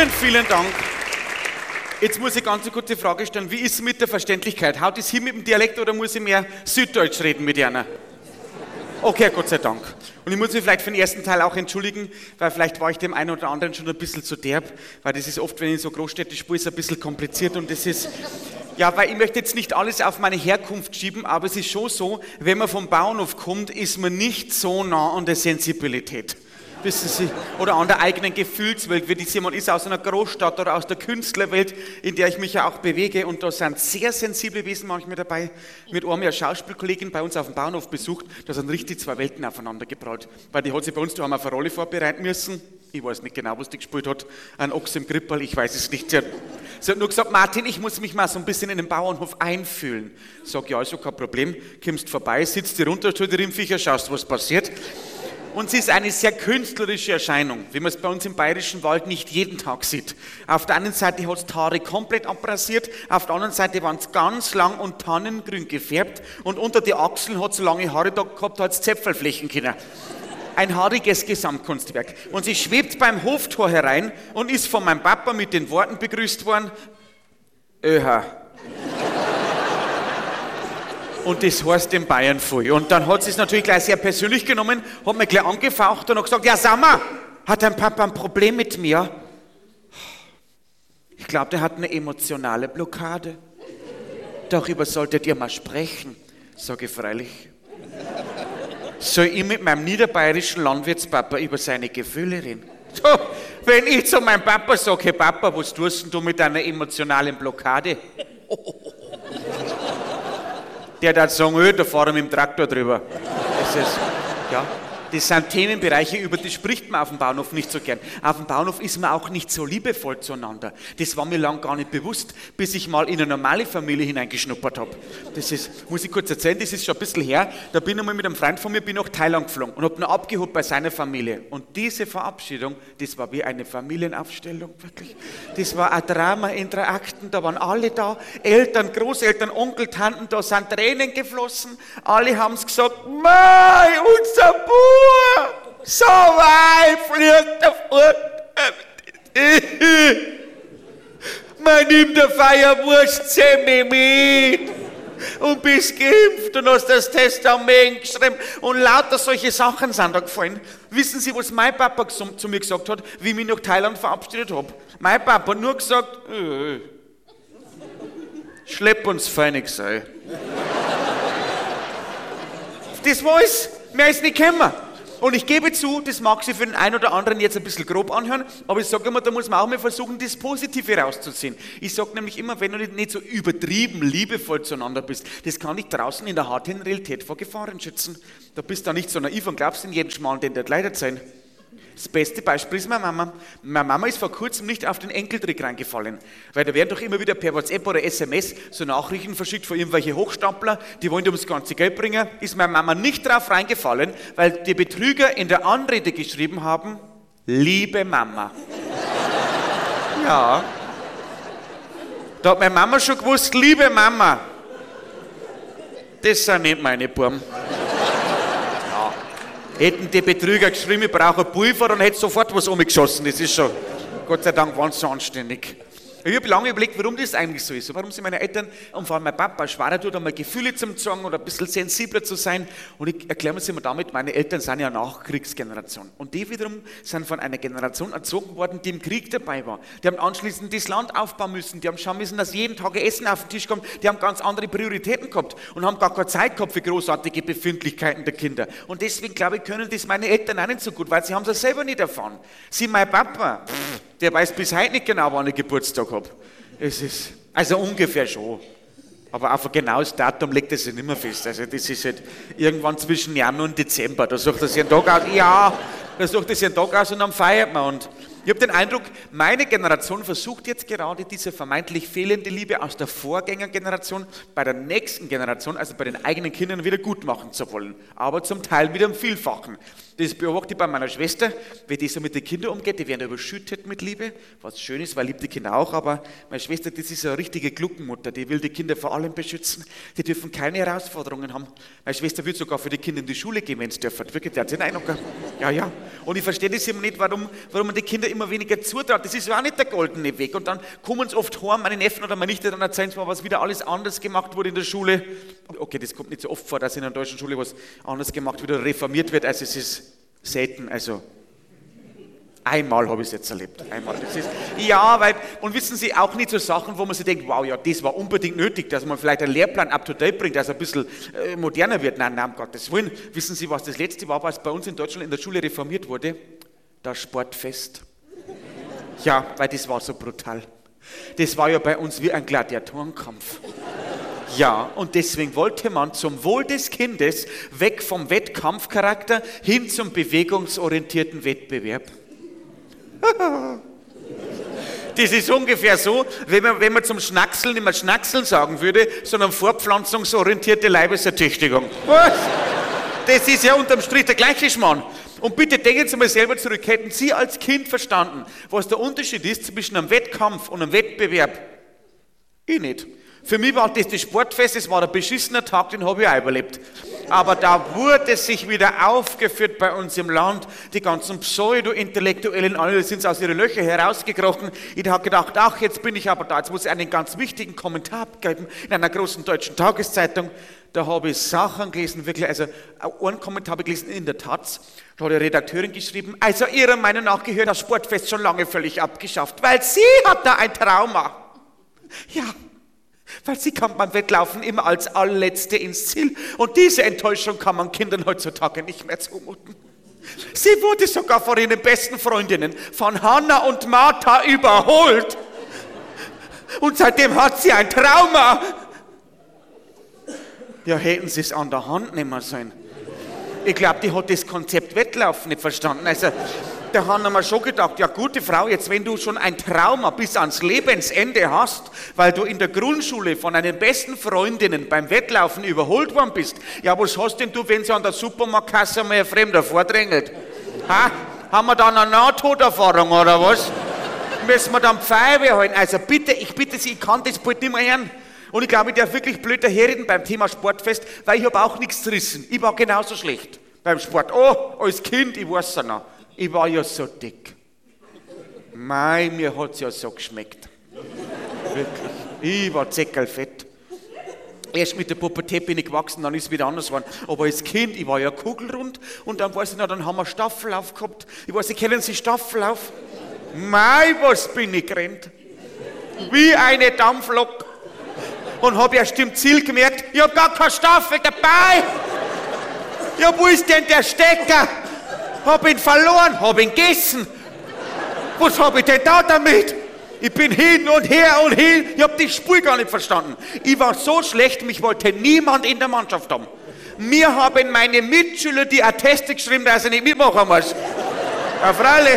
Vielen, vielen Dank. Jetzt muss ich ganz eine kurze Frage stellen. Wie ist es mit der Verständlichkeit? Haut es hin mit dem Dialekt oder muss ich mehr Süddeutsch reden mit einer? Okay, Gott sei Dank. Und ich muss mich vielleicht für den ersten Teil auch entschuldigen, weil vielleicht war ich dem einen oder anderen schon ein bisschen zu derb, weil das ist oft, wenn ich so großstädtisch spiele, ist ein bisschen kompliziert und das ist... Ja, weil ich möchte jetzt nicht alles auf meine Herkunft schieben, aber es ist schon so, wenn man vom Bauernhof kommt, ist man nicht so nah an der Sensibilität. Wissen Sie? Oder an der eigenen Gefühlswelt, wie das jemand ist aus einer Großstadt oder aus der Künstlerwelt, in der ich mich ja auch bewege. Und da sind sehr sensible Wesen manchmal dabei. Mit einer Schauspielkollegin bei uns auf dem Bauernhof besucht, da sind richtig zwei Welten aufeinander geprallt. Weil die hat sich bei uns daheim auf eine Rolle vorbereiten müssen. Ich weiß nicht genau, was die gespielt hat. Ein Ochs im Krippal, ich weiß es nicht. Sie hat nur gesagt, Martin, ich muss mich mal so ein bisschen in den Bauernhof einfühlen. Sag, ja, ist ja kein Problem. Kommst vorbei, sitzt dir runter, stell dir im Viecher, schaust, was passiert. Und sie ist eine sehr künstlerische Erscheinung, wie man es bei uns im Bayerischen Wald nicht jeden Tag sieht. Auf der einen Seite hat es die Haare komplett abrasiert, auf der anderen Seite waren es ganz lang und tannengrün gefärbt und unter die Achseln hat sie lange Haare da gehabt, hat es Zäpfelflächen können. Ein haariges Gesamtkunstwerk. Und sie schwebt beim Hoftor herein und ist von meinem Papa mit den Worten begrüßt worden, Öha. Und das heißt in Bayern viel. Und dann hat sie es natürlich gleich sehr persönlich genommen, hat mir gleich angefaucht und hat gesagt, ja sag mal, hat dein Papa ein Problem mit mir? Ich glaube, der hat eine emotionale Blockade. Darüber solltet ihr mal sprechen, sage ich freilich. Soll ich mit meinem niederbayerischen Landwirtspapa über seine Gefühle reden? So, wenn ich zu meinem Papa sage, hey Papa, was tust denn du mit deiner emotionalen Blockade? Der darf sagen, da fahren wir mit dem Traktor drüber. Das sind Themenbereiche, über die spricht man auf dem Bauernhof nicht so gern. Auf dem Bauernhof ist man auch nicht so liebevoll zueinander. Das war mir lang gar nicht bewusst, bis ich mal in eine normale Familie hineingeschnuppert habe. Das ist, muss ich kurz erzählen, das ist schon ein bisschen her. Da bin ich mal mit einem Freund von mir nach Thailand geflogen und habe ihn abgeholt bei seiner Familie. Und diese Verabschiedung, das war wie eine Familienaufstellung, wirklich. Das war ein Drama in 3 Akten, da waren alle da, Eltern, Großeltern, Onkel, Tanten, da sind Tränen geflossen. Alle haben es gesagt, Mei, unser Bub! So weit fliegt der Furt. Man nimmt der Feierwurstsemme mit und bist geimpft und hast das Testament geschrieben und lauter solche Sachen sind da gefallen. Wissen Sie, was mein Papa zu mir gesagt hat, wie ich mich nach Thailand verabschiedet habe? Mein Papa hat nur gesagt, schlepp uns Phoenix ein. Das war's. Mehr ist nicht gekommen. Und ich gebe zu, das mag sich für den einen oder anderen jetzt ein bisschen grob anhören, aber ich sage immer, da muss man auch mal versuchen, das Positive rauszuziehen. Ich sage nämlich immer, wenn du nicht so übertrieben liebevoll zueinander bist, das kann dich draußen in der harten Realität vor Gefahren schützen. Da bist du nicht so naiv und glaubst in jeden Schmarrn, den der leidet sein. Das beste Beispiel ist meine Mama. Meine Mama ist vor kurzem nicht auf den Enkeltrick reingefallen, weil da werden doch immer wieder per WhatsApp oder SMS so Nachrichten verschickt von irgendwelchen Hochstapler, die wollen dir ums ganze Geld bringen. Ist meine Mama nicht drauf reingefallen, weil die Betrüger in der Anrede geschrieben haben, liebe Mama. Ja. Da hat meine Mama schon gewusst, liebe Mama. Das sind nicht meine Buben. Hätten die Betrüger geschrieben, ich brauche ein Pulver, dann hätte sofort was umgeschossen. Das ist schon, Gott sei Dank waren sie so anständig. Ich habe lange überlegt, warum das eigentlich so ist. Warum sind meine Eltern und vor allem mein Papa schwerer tut, einmal Gefühle zu zeigen oder ein bisschen sensibler zu sein. Und ich erkläre mir es immer damit, meine Eltern sind ja Nachkriegsgeneration. Und die wiederum sind von einer Generation erzogen worden, die im Krieg dabei war. Die haben anschließend das Land aufbauen müssen. Die haben schauen müssen, dass jeden Tag Essen auf den Tisch kommt. Die haben ganz andere Prioritäten gehabt und haben gar keine Zeit gehabt für großartige Befindlichkeiten der Kinder. Und deswegen, glaube ich, können das meine Eltern auch nicht so gut, weil sie haben es selber nicht erfahren. Sie, mein Papa, der weiß bis heute nicht genau, wann ich Geburtstag habe. Es ist, also ungefähr schon. Aber auf ein genaues Datum legt er sich nicht mehr fest. Also das ist halt irgendwann zwischen Januar und Dezember. Da sucht er sich einen Tag aus. Ja, da sucht er sich einen Tag aus und dann feiert man. Und ich habe den Eindruck, meine Generation versucht jetzt gerade diese vermeintlich fehlende Liebe aus der Vorgängergeneration bei der nächsten Generation, also bei den eigenen Kindern, wieder gut machen zu wollen. Aber zum Teil wieder im Vielfachen. Das beobachte ich bei meiner Schwester, wie die so mit den Kindern umgeht. Die werden überschüttet mit Liebe, was schön ist, weil liebt die Kinder auch. Aber meine Schwester, das ist eine richtige Gluckenmutter. Die will die Kinder vor allem beschützen. Die dürfen keine Herausforderungen haben. Meine Schwester würde sogar für die Kinder in die Schule gehen, wenn es dürfen. Wirklich, der hat sie einen Eindruck. Ja. Und ich verstehe das immer nicht, warum man die Kinder immer weniger zutraut. Das ist ja auch nicht der goldene Weg. Und dann kommen sie oft heim, meine Neffen oder meine Nichte, dann erzählen sie mal, was wieder alles anders gemacht wurde in der Schule. Okay, das kommt nicht so oft vor, dass in einer deutschen Schule was anders gemacht wird oder reformiert wird. Also es ist selten, also einmal habe ich es jetzt erlebt. Einmal. Das ist, ja, weil, und wissen Sie, auch nicht so Sachen, wo man sich denkt, wow, ja, das war unbedingt nötig, dass man vielleicht einen Lehrplan up-to-date bringt, dass er ein bisschen moderner wird. Nein, um Gottes Willen. Wissen Sie, was das letzte war, was bei uns in Deutschland in der Schule reformiert wurde? Das Sportfest. Ja, weil das war so brutal. Das war ja bei uns wie ein Gladiatorenkampf. Ja, und deswegen wollte man zum Wohl des Kindes weg vom Wettkampfcharakter hin zum bewegungsorientierten Wettbewerb. Das ist ungefähr so, wenn man zum Schnackseln nicht mehr Schnackseln sagen würde, sondern fortpflanzungsorientierte Leibesertüchtigung. Was? Das ist ja unterm Strich der gleiche Schmarrn. Und bitte denken Sie mal selber zurück, hätten Sie als Kind verstanden, was der Unterschied ist zwischen einem Wettkampf und einem Wettbewerb? Ich nicht. Für mich war das Sportfest, das war ein beschissener Tag, den habe ich auch überlebt. Aber da wurde sich wieder aufgeführt bei uns im Land, die ganzen Pseudo-Intellektuellen, alle sind aus ihren Löchern herausgekrochen. Ich habe gedacht, ach, jetzt bin ich aber da, jetzt muss ich einen ganz wichtigen Kommentar abgeben in einer großen deutschen Tageszeitung. Da habe ich Sachen gelesen, wirklich, also einen Kommentar habe ich gelesen in der Taz, da hat die Redakteurin geschrieben, also ihrer Meinung nach gehört das Sportfest schon lange völlig abgeschafft, weil sie hat da ein Trauma. Ja. Weil sie kam beim Wettlaufen immer als allerletzte ins Ziel. Und diese Enttäuschung kann man Kindern heutzutage nicht mehr zumuten. Sie wurde sogar von ihren besten Freundinnen, von Hannah und Martha, überholt. Und seitdem hat sie ein Trauma. Ja, hätten sie es an der Hand nehmen sollen. Ich glaube, die hat das Konzept Wettlaufen nicht verstanden. Also, da haben wir schon gedacht, ja gute Frau, jetzt wenn du schon ein Trauma bis ans Lebensende hast, weil du in der Grundschule von deinen besten Freundinnen beim Wettlaufen überholt worden bist, ja was hast denn du, wenn sie an der Supermarktkasse mal ein Fremder vordrängelt? Ha? Haben wir dann eine Nahtoderfahrung oder was? Müssen wir dann Pfeife halten? Also bitte, ich bitte Sie, ich kann das bald nicht mehr hören. Und ich glaube, ich darf wirklich blöd daherreden beim Thema Sportfest, weil ich habe auch nichts zerrissen. Ich war genauso schlecht beim Sport. Oh, als Kind, ich weiß es noch. Ich war ja so dick. Mei, mir hat es ja so geschmeckt. Wirklich. Ich war zeckerlfett. Erst mit der Pubertät bin ich gewachsen, dann ist es wieder anders geworden. Aber als Kind, ich war ja kugelrund und dann weiß ich noch, dann haben wir Staffellauf gehabt. Ich weiß nicht, kennen Sie Staffellauf? Mei, was bin ich gerannt. Wie eine Dampflok. Und habe erst im Ziel gemerkt, ich habe gar keine Staffel dabei. Ja, wo ist denn der Stecker? Hab ihn verloren, hab ihn gegessen. Was hab ich denn da damit? Ich bin hin und her und hin. Ich hab die Spur gar nicht verstanden. Ich war so schlecht, mich wollte niemand in der Mannschaft haben. Mir haben meine Mitschüler die Atteste geschrieben, dass ich nicht mitmachen muss. Ja, freilich.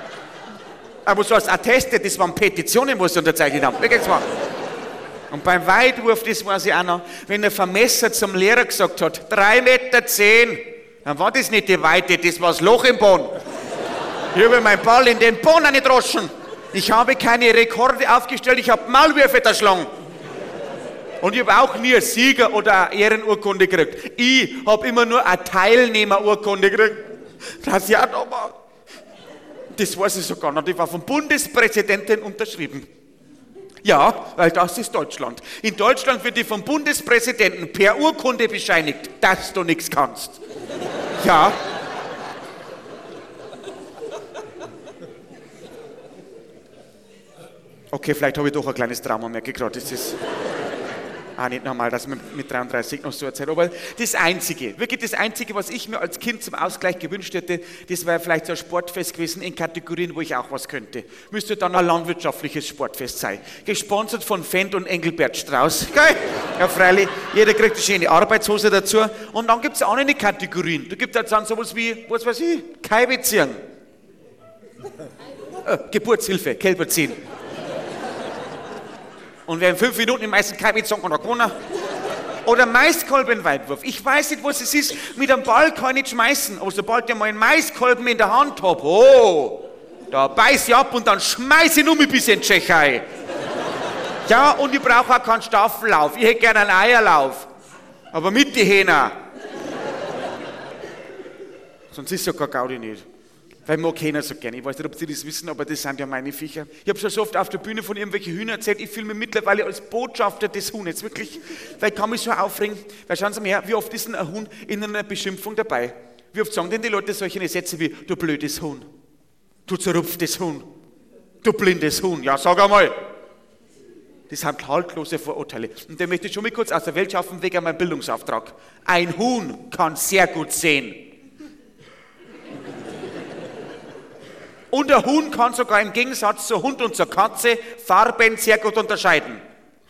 Aber so als Atteste, das waren Petitionen, wo sie unterzeichnet haben. Wirklich wahr. Und beim Weitwurf, das weiß ich auch noch, wenn der Vermesser zum Lehrer gesagt hat, 3,10 Meter, dann war das nicht die Weite, das war das Loch im Boden. Ich habe meinen Ball in den Boden reingedroschen. Ich habe keine Rekorde aufgestellt, ich habe Maulwürfe erschlagen. Und ich habe auch nie einen Sieger oder eine Ehrenurkunde gekriegt. Ich habe immer nur eine Teilnehmerurkunde gekriegt. Das ja da war. Das weiß ich sogar noch, die war vom Bundespräsidenten unterschrieben. Ja, weil das ist Deutschland. In Deutschland wird die vom Bundespräsidenten per Urkunde bescheinigt, dass du nichts kannst. Ja. Okay, vielleicht habe ich doch ein kleines Trauma, merke ich gerade. Das ist auch nicht normal, dass man mit 33 noch so erzählt. Aber das Einzige, wirklich das Einzige, was ich mir als Kind zum Ausgleich gewünscht hätte, das wäre vielleicht so ein Sportfest gewesen in Kategorien, wo ich auch was könnte. Müsste dann ein landwirtschaftliches Sportfest sein. Gesponsert von Fendt und Engelbert Strauß. Geil? Ja, freilich, jeder kriegt eine schöne Arbeitshose dazu. Und dann gibt es auch noch eine Kategorien. Da gibt es dann sowas wie, was weiß ich, Kaibe ziehen. Geburtshilfe, Kälber ziehen. Und wer in 5 Minuten im meisten Kaibe zogen kann, gewonnen. Oder Maiskolbenweitwurf. Ich weiß nicht, was es ist. Mit einem Ball kann ich nicht schmeißen. Aber sobald ich mal einen Maiskolben in der Hand habe, oh, da beiß ich ab und dann schmeiß ich nur ein bisschen in die Tschechei. Ja, und ich brauche auch keinen Staffellauf. Ich hätte gerne einen Eierlauf. Aber mit die Hähner. Sonst ist ja kein Gaudi nicht. Weil ich mag keiner so gerne. Ich weiß nicht, ob Sie das wissen, aber das sind ja meine Viecher. Ich habe schon so oft auf der Bühne von irgendwelchen Hühnern erzählt. Ich fühle mich mittlerweile als Botschafter des Huhnes, wirklich. Weil ich kann mich so aufregen. Weil schauen Sie mal her, wie oft ist ein Huhn in einer Beschimpfung dabei? Wie oft sagen denn die Leute solche Sätze wie, du blödes Huhn, du zerrupftes Huhn, du blindes Huhn. Ja, sag einmal. Das sind haltlose Vorurteile. Und den möchte ich schon mal kurz aus der Welt schaffen, wegen meinem Bildungsauftrag. Ein Huhn kann sehr gut sehen. Und ein Huhn kann sogar im Gegensatz zu Hund und zur Katze Farben sehr gut unterscheiden.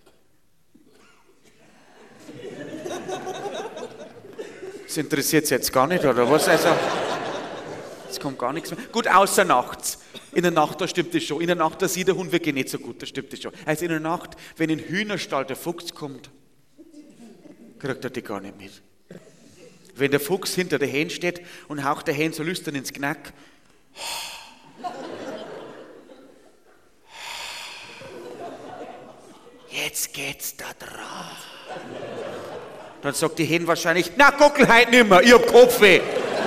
Das interessiert Sie jetzt gar nicht, oder was? Also, es kommt gar nichts mehr. Gut, außer nachts. In der Nacht, da stimmt es schon. In der Nacht, da sieht der Hund wirklich nicht so gut, da stimmt es schon. Also in der Nacht, wenn in den Hühnerstall der Fuchs kommt, kriegt er die gar nicht mit. Wenn der Fuchs hinter der Hähn steht und haucht der Hähn so lüstern ins Knack, jetzt geht's da drauf. Dann sagt die Hähn wahrscheinlich, na, Gockel heute nimmer, ich hab Kopfweh.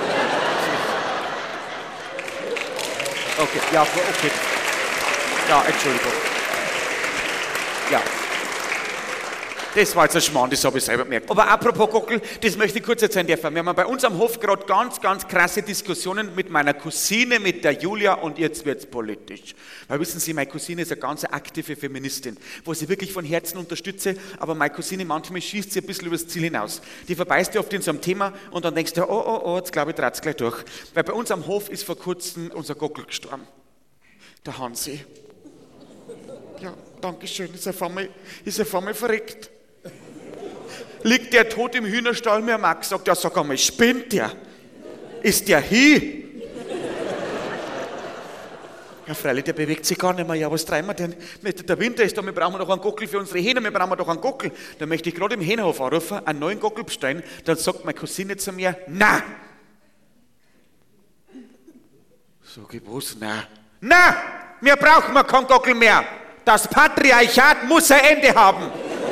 Okay, ja, okay. Ja, Entschuldigung. Ja. Das war jetzt ein Schmarrn, das habe ich selber gemerkt. Aber apropos Gockel, das möchte ich kurz erzählen dürfen. Wir haben bei uns am Hof gerade ganz krasse Diskussionen mit meiner Cousine, mit der Julia, und jetzt wird es politisch. Weil wissen Sie, meine Cousine ist eine ganz aktive Feministin, wo sie wirklich von Herzen unterstütze, aber meine Cousine manchmal schießt sie ein bisschen übers Ziel hinaus. Die verbeißt ja oft in so einem Thema und dann denkst du, oh, jetzt glaube ich, dreht es gleich durch. Weil bei uns am Hof ist vor kurzem unser Gockel gestorben. Der Hansi. Ja, danke schön, ist auf einmal verreckt. Liegt der tot im Hühnerstall, mir Max sagt, ja, sag einmal, spinnt der? Ist der hier? Ja, freilich, der bewegt sich gar nicht mehr. Ja, was treiben wir denn? Der Winter ist da, wir brauchen noch einen Gockel für unsere Hähner, wir brauchen doch einen Gockel. Dann möchte ich gerade im Hähnerhof anrufen, einen neuen Gockel bestellen. Dann sagt meine Cousine zu mir, na! Sag ich, was? Na! Wir brauchen keinen Gockel mehr! Das Patriarchat muss ein Ende haben!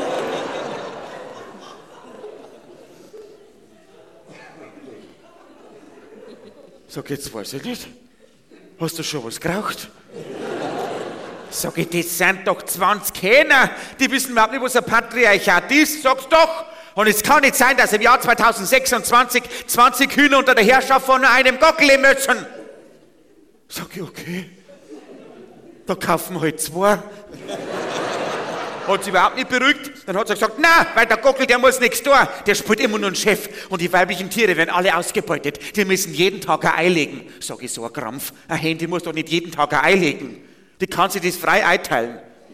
Sag, jetzt weiß ich nicht. Hast du schon was geraucht? Sag ich, das sind doch 20 Hähner. Die wissen überhaupt nicht, was ein Patriarchat ist. Sag's doch. Und es kann nicht sein, dass im Jahr 2026 20 Hühner unter der Herrschaft von nur einem Gockel leben müssen. Sag ich, okay. Da kaufen wir halt 2. Hat sie überhaupt nicht beruhigt. Dann hat sie gesagt, na, weil der Gockel, der muss nichts tun. Der spielt immer nur einen Chef. Und die weiblichen Tiere werden alle ausgebeutet. Die müssen jeden Tag ein Ei legen. Sag ich, so ein Krampf. Ein Händchen muss doch nicht jeden Tag ein Ei legen. Die kann sich das frei einteilen.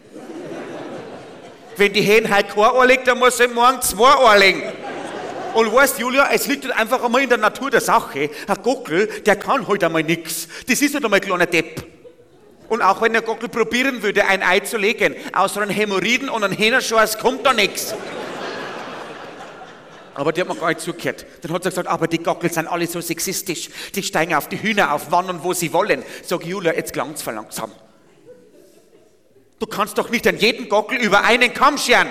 Wenn die Hähn heute kein Ei legt, dann muss sie morgen 2 Eier legen. Und weißt, Julia, es liegt halt einfach einmal in der Natur der Sache. Ein Gockel, der kann halt einmal nichts. Das ist nicht einmal ein kleiner Depp. Und auch wenn der Gockel probieren würde, ein Ei zu legen, außer einem Hämorrhoiden und einem Hähnerscheiß kommt da nichts. Aber die hat mir gar nicht zugehört. Dann hat sie gesagt, aber die Gockel sind alle so sexistisch. Die steigen auf die Hühner auf, wann und wo sie wollen. Sag Julia, jetzt gelangt's verlangsam. Du kannst doch nicht an jeden Gockel über einen Kamm scheren.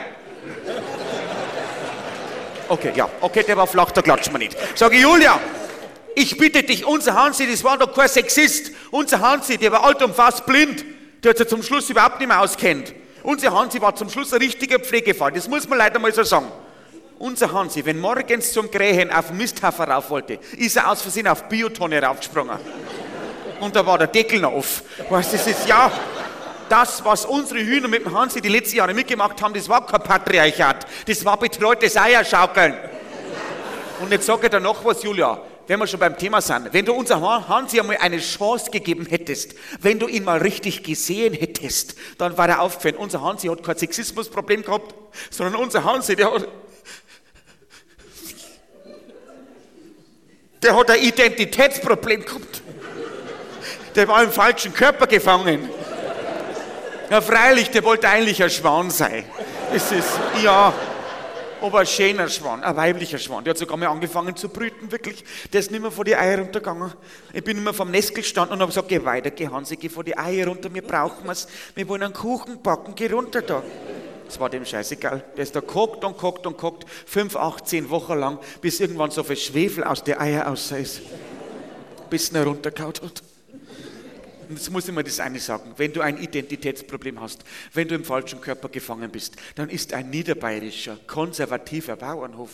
Okay, ja, okay, der war flach, da klatscht man nicht. Sag ich, Julia, ich bitte dich, unser Hansi, das war doch kein Sexist. Unser Hansi, der war alt und fast blind. Der hat sich zum Schluss überhaupt nicht mehr auskennt. Unser Hansi war zum Schluss ein richtiger Pflegefall. Das muss man leider mal so sagen. Unser Hansi, wenn morgens zum Krähen auf den Misthaufen rauf wollte, ist er aus Versehen auf Biotonne raufgesprungen. Und da war der Deckel noch offen. Weißt du, das ist ja... Das, was unsere Hühner mit dem Hansi die letzten Jahre mitgemacht haben, das war kein Patriarchat. Das war betreutes Eierschaukeln. Und jetzt sage ich dir noch was, Julia, wenn wir schon beim Thema sind. Wenn du unser Hansi einmal eine Chance gegeben hättest, wenn du ihn mal richtig gesehen hättest, dann war er aufgefallen, unser Hansi hat kein Sexismusproblem gehabt, sondern unser Hansi, der hat ein Identitätsproblem gehabt. Der war im falschen Körper gefangen. Ja, freilich, der wollte eigentlich ein Schwan sein. Es ist, ja, aber ein schöner Schwan, ein weiblicher Schwan. Der hat sogar mal angefangen zu brüten, wirklich. Der ist nicht mehr vor die Eier runtergegangen. Ich bin immer vom Nest gestanden und habe gesagt, geh weiter, geh Hansi, geh vor die Eier runter, wir brauchen es. Wir wollen einen Kuchen backen, geh runter da. Das war dem scheißegal. Der ist da gehockt und gehockt und gehockt, 5, 8, 10 Wochen lang, bis irgendwann so viel Schwefel aus den Eier raus ist. Bis er runtergehauen hat. Und jetzt muss ich mal das eine sagen, wenn du ein Identitätsproblem hast, wenn du im falschen Körper gefangen bist, dann ist ein niederbayerischer, konservativer Bauernhof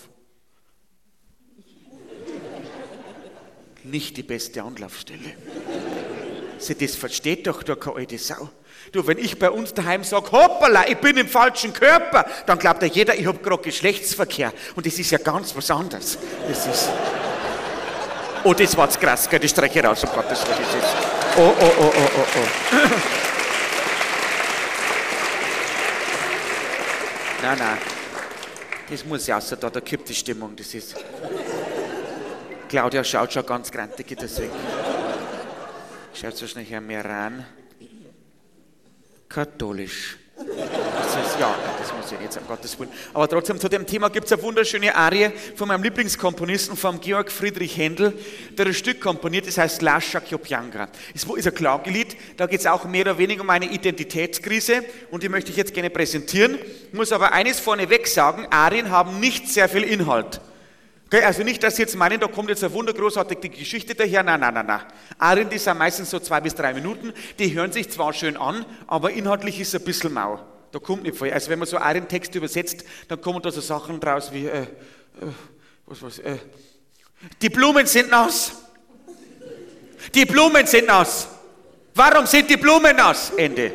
nicht die beste Anlaufstelle. Das versteht doch da keine alte Sau. Du, wenn ich bei uns daheim sage, hoppala, ich bin im falschen Körper, dann glaubt ja jeder, ich habe gerade Geschlechtsverkehr. Und das ist ja ganz was anderes. Das ist... Oh, das war jetzt krass, gell? Die Strecke raus, um Gottes Willen. Das ist... Oh. Nein. Das muss ja außer da kippt die Stimmung, das ist... Claudia schaut schon ganz grantig, deswegen. Schaut so schnell her, mehr ran. Katholisch. Das muss ich jetzt, um Gottes Willen. Aber trotzdem, zu dem Thema gibt es eine wunderschöne Arie von meinem Lieblingskomponisten, von Georg Friedrich Händel, der ein Stück komponiert, das heißt Lascia Chiopianga. Es ist ein Klagelied, da geht es auch mehr oder weniger um eine Identitätskrise und die möchte ich jetzt gerne präsentieren. Ich muss aber eines vorneweg sagen, Arien haben nicht sehr viel Inhalt. Okay, also nicht, dass Sie jetzt meinen, da kommt jetzt eine wundergroßartige Geschichte daher. Nein. Arien, die sind meistens so 2 bis 3 Minuten, die hören sich zwar schön an, aber inhaltlich ist es ein bisschen mau. Da kommt nicht viel. Also wenn man so Arien-Texte übersetzt, dann kommen da so Sachen raus wie, die Blumen sind nass. Die Blumen sind nass. Warum sind die Blumen nass? Ende.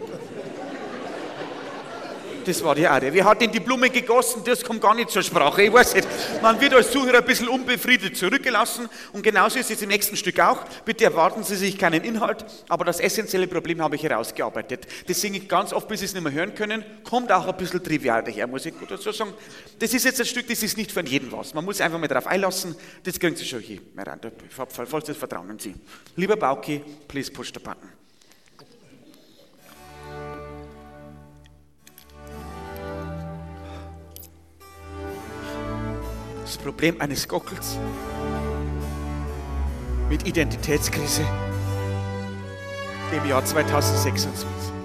Das war die Arie. Wer hat denn die Blumen gegossen? Das kommt gar nicht zur Sprache. Ich weiß nicht. Man wird als Zuhörer ein bisschen unbefriedet zurückgelassen. Und genauso ist es im nächsten Stück auch. Bitte erwarten Sie sich keinen Inhalt, aber das essentielle Problem habe ich herausgearbeitet. Das singe ich ganz oft, bis Sie es nicht mehr hören können. Kommt auch ein bisschen trivial daher, muss ich gut dazu sagen. Das ist jetzt ein Stück, das ist nicht für jeden was. Man muss einfach mal drauf einlassen. Das kriegen Sie schon hier. Ich habe vollstes Vertrauen in Sie. Lieber Bauki, please push the button. Das Problem eines Gockels mit Identitätskrise im Jahr 2026.